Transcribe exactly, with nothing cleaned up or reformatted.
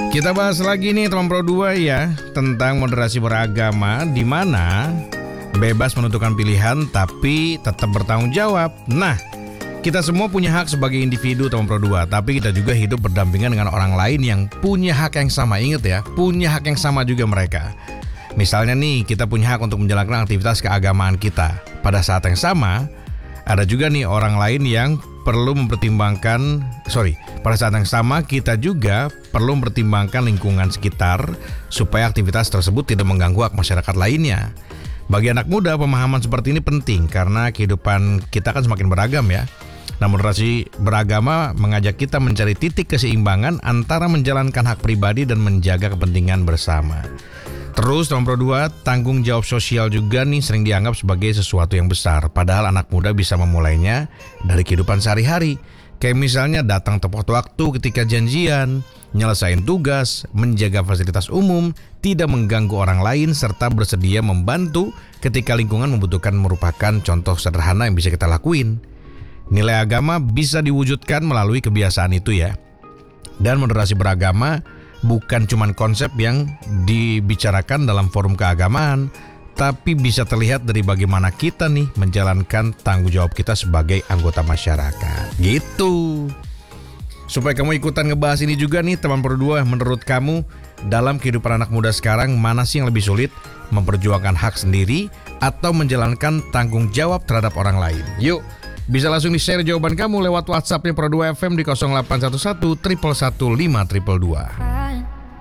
Kita bahas lagi nih teman Pro dua ya, tentang moderasi beragama, di mana bebas menentukan pilihan tapi tetap bertanggung jawab. Nah, kita semua punya hak sebagai individu teman Pro dua, tapi kita juga hidup berdampingan dengan orang lain yang punya hak yang sama. Ingat ya, punya hak yang sama juga mereka. Misalnya nih, kita punya hak untuk menjalankan aktivitas keagamaan kita. Pada saat yang sama, ada juga nih orang lain yang perlu mempertimbangkan, sorry, pada saat yang sama kita juga perlu mempertimbangkan lingkungan sekitar supaya aktivitas tersebut tidak mengganggu hak masyarakat lainnya. Bagi anak muda, pemahaman seperti ini penting karena kehidupan kita kan semakin beragam ya. Nah, moderasi beragama mengajak kita mencari titik keseimbangan antara menjalankan hak pribadi dan menjaga kepentingan bersama. Terus teman Pro dua, tanggung jawab sosial juga nih sering dianggap sebagai sesuatu yang besar. Padahal anak muda bisa memulainya dari kehidupan sehari-hari. Kayak misalnya datang tepat waktu ketika janjian, nyelesain tugas, menjaga fasilitas umum, tidak mengganggu orang lain, serta bersedia membantu ketika lingkungan membutuhkan merupakan contoh sederhana yang bisa kita lakuin. Nilai agama bisa diwujudkan melalui kebiasaan itu ya. Dan moderasi beragama bukan cuma konsep yang dibicarakan dalam forum keagamaan, tapi bisa terlihat dari bagaimana kita nih menjalankan tanggung jawab kita sebagai anggota masyarakat. Gitu. Supaya kamu ikutan ngebahas ini juga nih teman Pro dua, menurut kamu dalam kehidupan anak muda sekarang mana sih yang lebih sulit? Memperjuangkan hak sendiri atau menjalankan tanggung jawab terhadap orang lain? Yuk, bisa langsung di-share jawaban kamu lewat WhatsApp-nya Pro dua F M di nol delapan satu satu satu satu satu lima dua dua dua.